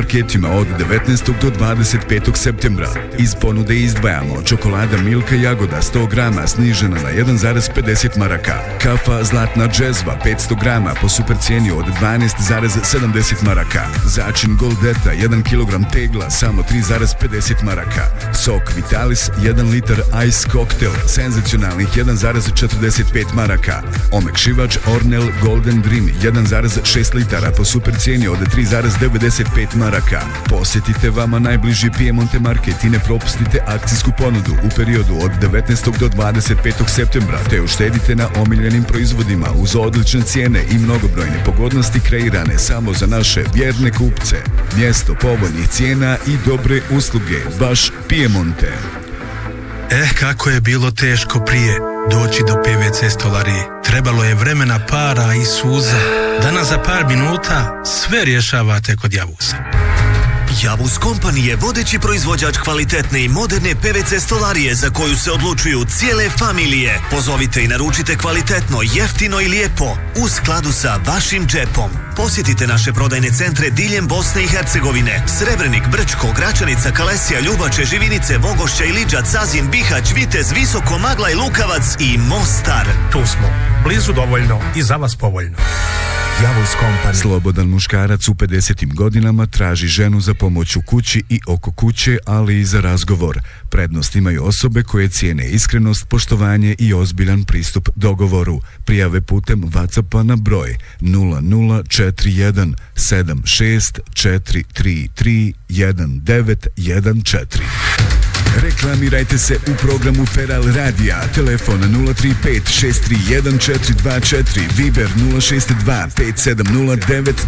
marketima od 19. do 25. septembra. Iz ponude izdvajamo čokolada Milka Jagoda 100 grama snižena na 1,50 maraka. Kafa Zlatna džezva 500 grama po super cijeni od 12,70 maraka. Začin Goldeta 1 kg tegla samo 3,50 maraka. Sok Vitalis 1 litar Ice Cocktail senzacionalnih 1,45 maraka. Omekšivač Ornel Golden Dream 1,6 litara po super cijeni od 3,95 maraka. Posjetite vama najbliži Piemonte Market i ne propustite akcijsku ponudu u periodu od 19. do 25. septembra te uštedite na omiljenim proizvodima uz odlične cijene i mnogobrojne pogodnosti kreirane samo za naše vjerne kupce. Mjesto povoljnih cijena i dobre usluge, baš Piemonte. Kako je bilo teško prije doći do PVC stolarije. Trebalo je vremena, para i suza. Danas za par minuta sve rješavate kod Javusa. Javus Company je vodeći proizvođač kvalitetne i moderne PVC stolarije za koju se odlučuju cijele familije. Pozovite i naručite kvalitetno, jeftino i lijepo u skladu sa vašim džepom. Posjetite naše prodajne centre diljem Bosne i Hercegovine: Srebrenik, Brčko, Gračanica, Kalesija, Ljubače, Živinice, Vogošća, Iliđac, Sazin, Bihać, Vitez, Visoko, Magla i Lukavac i Mostar. Tu smo, blizu dovoljno i za vas povoljno. Javus Company. Slobodan muškarac u 50. godinama traži ženu za pomoć u kući i oko kuće, ali i za razgovor. Prednost imaju osobe koje cijene iskrenost, poštovanje i ozbiljan pristup dogovoru. Prijave putem WhatsAppa na broj 0041 76 433 1914. Reklamirajte se u programu Feral Radija. Telefon 035 631 424, Viber 062 570